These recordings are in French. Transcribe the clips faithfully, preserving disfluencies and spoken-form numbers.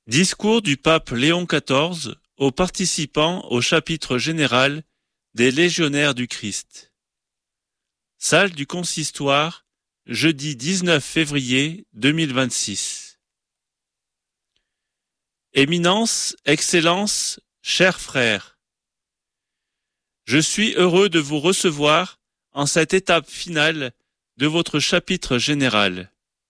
Discours du pape Léon quatorze aux participants au chapitre général des Légionnaires du Christ. Salle du consistoire, jeudi dix-neuf février deux mille vingt-six. Éminence, Excellence, chers frères, je suis heureux de vous recevoir en cette étape finale de votre chapitre général.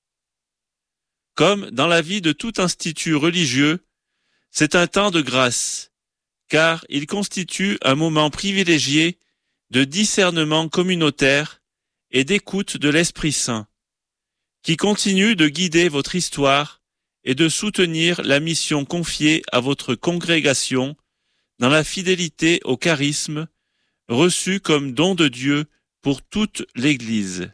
Comme dans la vie de tout institut religieux, c'est un temps de grâce, car il constitue un moment privilégié de discernement communautaire et d'écoute de l'Esprit Saint, qui continue de guider votre histoire et de soutenir la mission confiée à votre congrégation dans la fidélité au charisme reçu comme don de Dieu pour toute l'Église.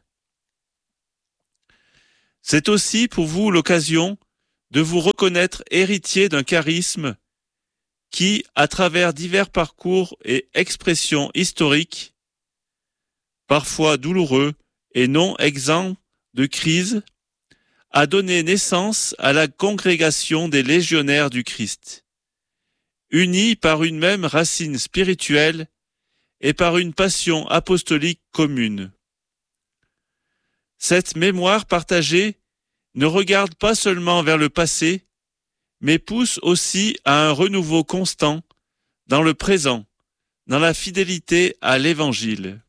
C'est aussi pour vous l'occasion de vous reconnaître héritier d'un charisme qui, à travers divers parcours et expressions historiques, parfois douloureux et non exempts de crise, a donné naissance à la congrégation des Légionnaires du Christ, unis par une même racine spirituelle et par une passion apostolique commune. Cette mémoire partagée ne regarde pas seulement vers le passé, mais pousse aussi à un renouveau constant dans le présent, dans la fidélité à l'Évangile.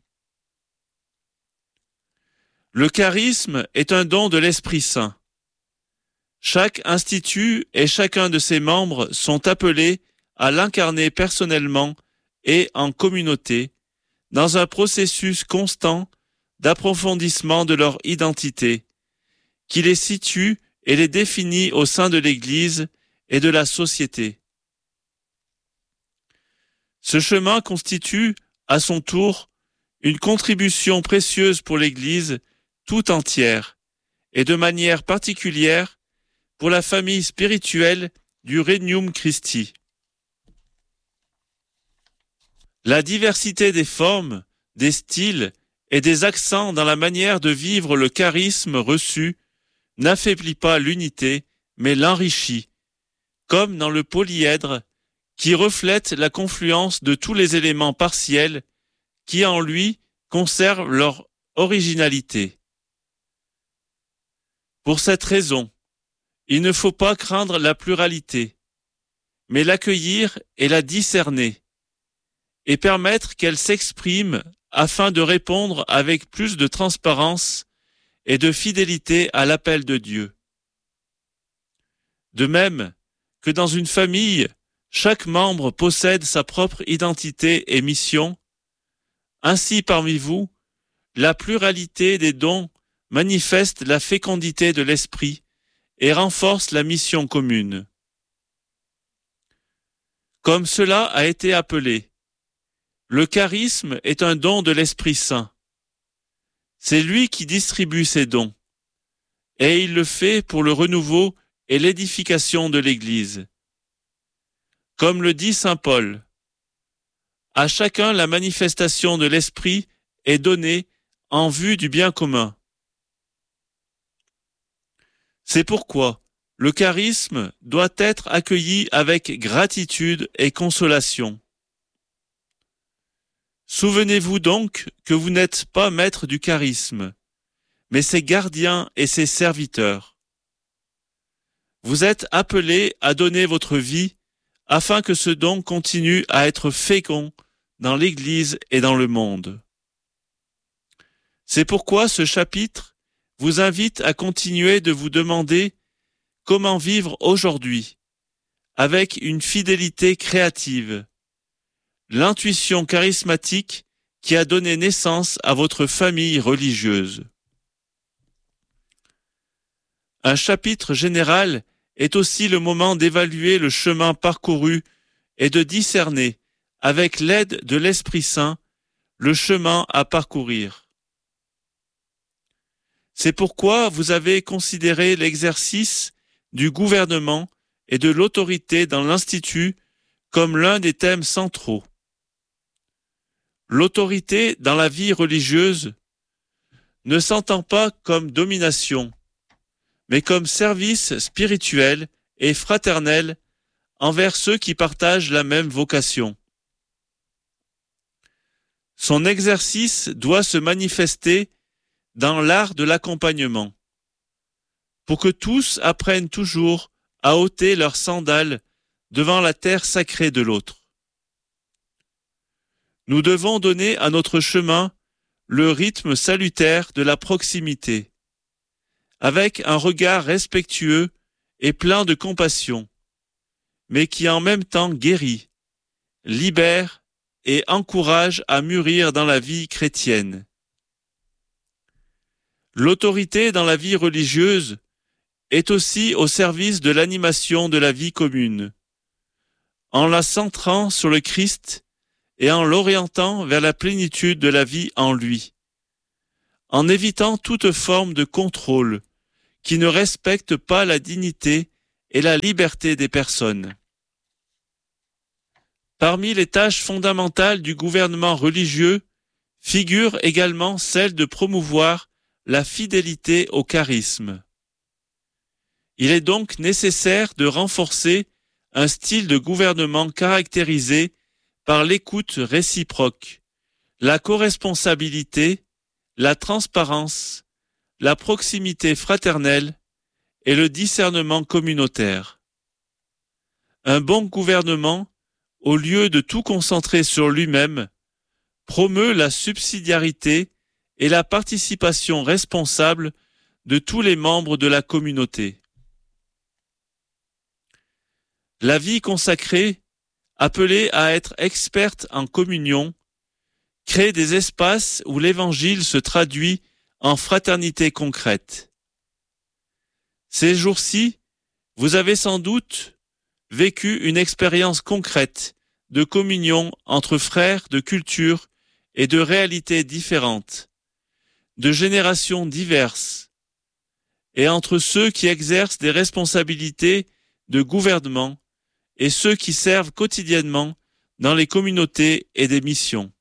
Le charisme est un don de l'Esprit Saint. Chaque institut et chacun de ses membres sont appelés à l'incarner personnellement et en communauté, dans un processus constant d'approfondissement de leur identité, qui les situe et les définit au sein de l'Église et de la société. Ce chemin constitue, à son tour, une contribution précieuse pour l'Église tout entière, et de manière particulière pour la famille spirituelle du Regnum Christi. La diversité des formes, des styles et des accents dans la manière de vivre le charisme reçu n'affaiblit pas l'unité, mais l'enrichit, comme dans le polyèdre qui reflète la confluence de tous les éléments partiels qui en lui conservent leur originalité. Pour cette raison, il ne faut pas craindre la pluralité, mais l'accueillir et la discerner, et permettre qu'elle s'exprime afin de répondre avec plus de transparence et de fidélité à l'appel de Dieu. De même que dans une famille, chaque membre possède sa propre identité et mission, ainsi parmi vous, la pluralité des dons manifeste la fécondité de l'esprit et renforce la mission commune. Comme cela a été appelé, le charisme est un don de l'Esprit Saint. C'est lui qui distribue ces dons, et il le fait pour le renouveau et l'édification de l'Église. Comme le dit saint Paul, à chacun la manifestation de l'Esprit est donnée en vue du bien commun. C'est pourquoi le charisme doit être accueilli avec gratitude et consolation. Souvenez-vous donc que vous n'êtes pas maître du charisme, mais ses gardiens et ses serviteurs. Vous êtes appelés à donner votre vie afin que ce don continue à être fécond dans l'Église et dans le monde. C'est pourquoi ce chapitre vous invite à continuer de vous demander comment vivre aujourd'hui, avec une fidélité créative, l'intuition charismatique qui a donné naissance à votre famille religieuse. Un chapitre général est aussi le moment d'évaluer le chemin parcouru et de discerner, avec l'aide de l'Esprit Saint, le chemin à parcourir. C'est pourquoi vous avez considéré l'exercice du gouvernement et de l'autorité dans l'Institut comme l'un des thèmes centraux. L'autorité dans la vie religieuse ne s'entend pas comme domination, mais comme service spirituel et fraternelle envers ceux qui partagent la même vocation. Son exercice doit se manifester dans l'art de l'accompagnement, pour que tous apprennent toujours à ôter leurs sandales devant la terre sacrée de l'autre. Nous devons donner à notre chemin le rythme salutaire de la proximité, avec un regard respectueux et plein de compassion, mais qui en même temps guérit, libère et encourage à mûrir dans la vie chrétienne. L'autorité dans la vie religieuse est aussi au service de l'animation de la vie commune, en la centrant sur le Christ et en l'orientant vers la plénitude de la vie en lui, en évitant toute forme de contrôle qui ne respecte pas la dignité et la liberté des personnes. Parmi les tâches fondamentales du gouvernement religieux figure également celle de promouvoir la fidélité au charisme. Il est donc nécessaire de renforcer un style de gouvernement caractérisé par l'écoute réciproque, la corresponsabilité, la transparence, la proximité fraternelle et le discernement communautaire. Un bon gouvernement, au lieu de tout concentrer sur lui-même, promeut la subsidiarité et la participation responsable de tous les membres de la communauté. La vie consacrée, appelée à être experte en communion, crée des espaces où l'Évangile se traduit en fraternité concrète. Ces jours-ci, vous avez sans doute vécu une expérience concrète de communion entre frères de cultures et de réalités différentes, de générations diverses, et entre ceux qui exercent des responsabilités de gouvernement et ceux qui servent quotidiennement dans les communautés et des missions.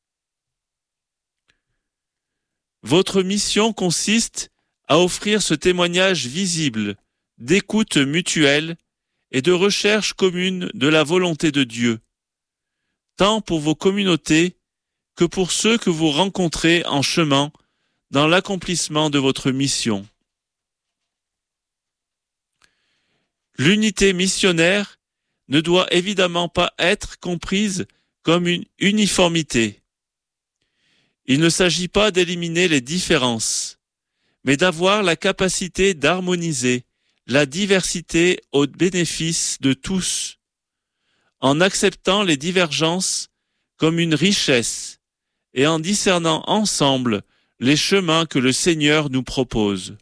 Votre mission consiste à offrir ce témoignage visible d'écoute mutuelle et de recherche commune de la volonté de Dieu, tant pour vos communautés que pour ceux que vous rencontrez en chemin dans l'accomplissement de votre mission. L'unité missionnaire ne doit évidemment pas être comprise comme une uniformité. Il ne s'agit pas d'éliminer les différences, mais d'avoir la capacité d'harmoniser la diversité au bénéfice de tous, en acceptant les divergences comme une richesse et en discernant ensemble les chemins que le Seigneur nous propose.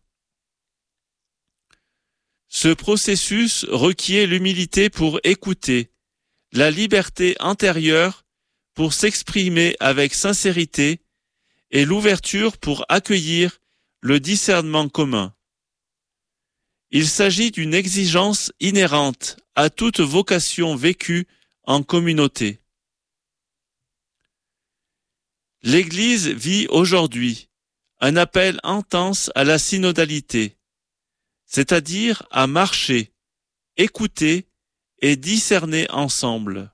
Ce processus requiert l'humilité pour écouter, la liberté intérieure pour s'exprimer avec sincérité et l'ouverture pour accueillir le discernement commun. Il s'agit d'une exigence inhérente à toute vocation vécue en communauté. L'Église vit aujourd'hui un appel intense à la synodalité, c'est-à-dire à marcher, écouter et discerner ensemble.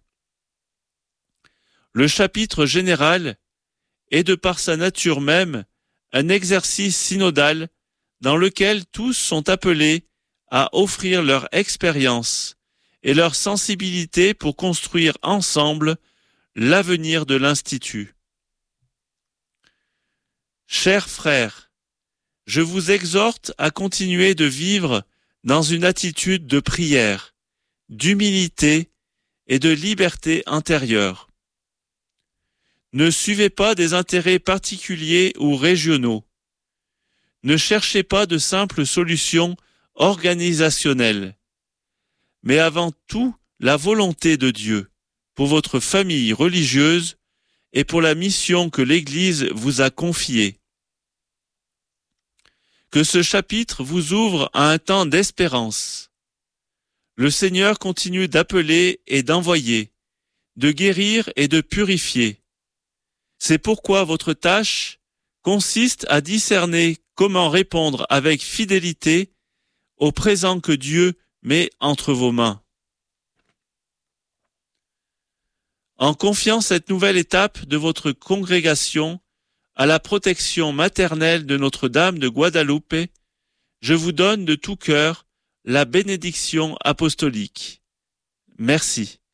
Le chapitre général est de par sa nature même un exercice synodal dans lequel tous sont appelés à offrir leur expérience et leur sensibilité pour construire ensemble l'avenir de l'Institut. Chers frères, je vous exhorte à continuer de vivre dans une attitude de prière, d'humilité et de liberté intérieure. Ne suivez pas des intérêts particuliers ou régionaux. Ne cherchez pas de simples solutions organisationnelles, mais avant tout la volonté de Dieu pour votre famille religieuse et pour la mission que l'Église vous a confiée. Que ce chapitre vous ouvre à un temps d'espérance. Le Seigneur continue d'appeler et d'envoyer, de guérir et de purifier. C'est pourquoi votre tâche consiste à discerner comment répondre avec fidélité au présent que Dieu mais entre vos mains. En confiant cette nouvelle étape de votre congrégation à la protection maternelle de Notre-Dame de Guadeloupe, je vous donne de tout cœur la bénédiction apostolique. Merci.